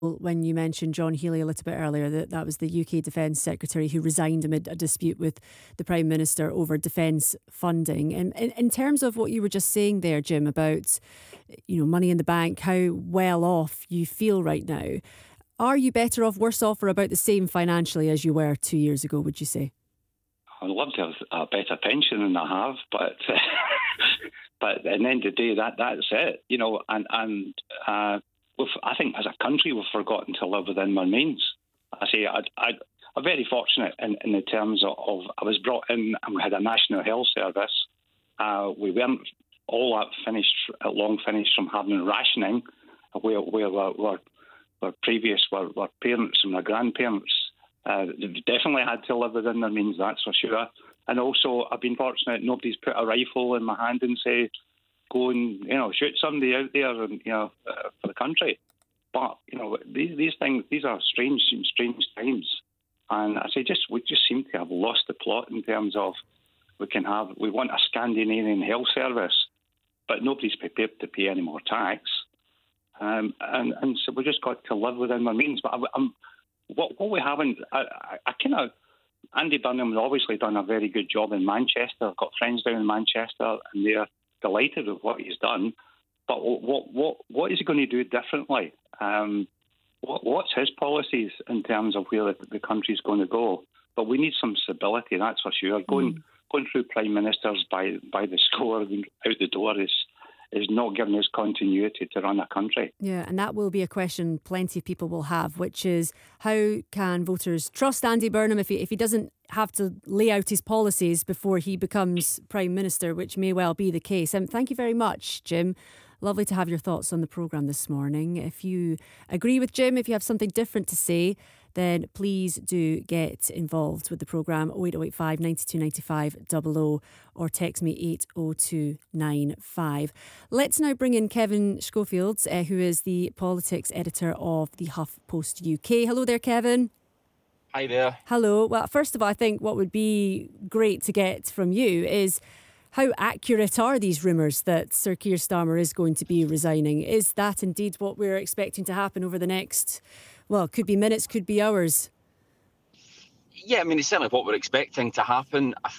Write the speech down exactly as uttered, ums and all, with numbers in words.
when you mentioned John Healey a little bit earlier, that that was the U K Defence Secretary who resigned amid a dispute with the Prime Minister over defence funding. And in, in terms of what you were just saying there, Jim, about you know money in the bank, how well off you feel right now, are you better off, worse off, or about the same financially as you were two years ago, would you say? I'd love to have a better pension than I have, but but at the end of the day, that that's it, you know. And and uh, we've, I think as a country we've forgotten to live within our means. I say I I I'm very fortunate in, in the terms of, of I was brought in and we had a national health service. Uh, we weren't all that finished, long finished from having rationing, where where we're, our previous were, were parents and my grandparents. Uh, they've definitely had to live within their means, that's for sure. And also, I've been fortunate nobody's put a rifle in my hand and say, go and you know shoot somebody out there, and you know uh, for the country. But you know these these things, these are strange, strange times. And I say, just we just seem to have lost the plot in terms of we can have we want a Scandinavian health service, but nobody's prepared to pay any more tax. Um, and, and so we just got to live within our means. But I, I'm, what, what we haven't, I, I, I kind of, Andy Burnham has obviously done a very good job in Manchester. I've got friends down in Manchester, and they're delighted with what he's done. But what what what is he going to do differently? Um, what, what's his policies in terms of where the, the country's going to go? But we need some stability, that's for sure. Going mm. going through prime ministers by by the score and out the door is. is not giving us continuity to run a country. Yeah, and that will be a question plenty of people will have, which is how can voters trust Andy Burnham if he, if he doesn't have to lay out his policies before he becomes Prime Minister, which may well be the case. And um, thank you very much, Jim. Lovely to have your thoughts on the programme this morning. If you agree with Jim, if you have something different to say, then please do get involved with the programme. oh eight oh eight five, nine two nine five, double oh or text me eight oh two nine five. Let's now bring in Kevin Schofield, uh, who is the politics editor of the HuffPost U K. Hello there, Kevin. Hi there. Hello. Well, first of all, I think what would be great to get from you is how accurate are these rumours that Sir Keir Starmer is going to be resigning? Is that indeed what we're expecting to happen over the next, well, could be minutes, could be hours? Yeah, I mean, it's certainly what we're expecting to happen. I